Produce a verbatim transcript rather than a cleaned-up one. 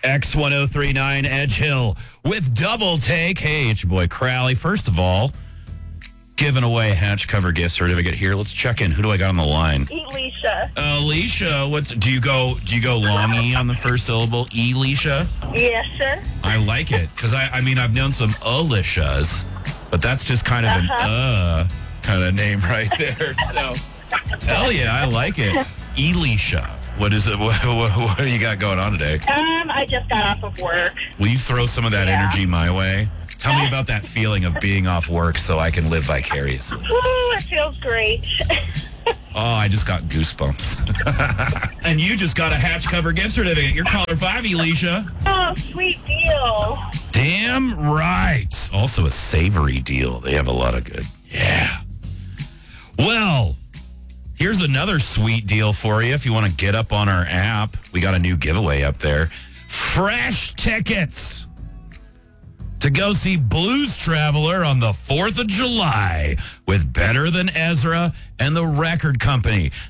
X ten thirty-nine Edge Hill with Double Take. Hey, it's your boy Crowley. First of all, giving away a hatch cover gift certificate here. Let's check in. Who do I got on the line? Alicia. Alicia, what's do you go do you go long E on the first syllable? Alicia? Yes, sir. I like it because I I mean I've known some Alicias, but that's just kind of an Uh-huh. uh kind of name right there. So hell yeah, I like it. Alicia. What is it? What, what, what do you got going on today? Um, I just got off of work. Will you throw some of that Yeah. energy my way? Tell me about that feeling of being off work so I can live vicariously. Ooh, it feels great. Oh, I just got goosebumps. And you just got a hatch cover gift certificate. You're caller five, Alicia. Oh, sweet deal. Damn right. Also a savory deal. They have a lot of good. Yeah. Well, here's another sweet deal for you if you want to get up on our app. We got a new giveaway up there. Fresh tickets to go see Blues Traveler on the fourth of July with Better Than Ezra and the Record Company.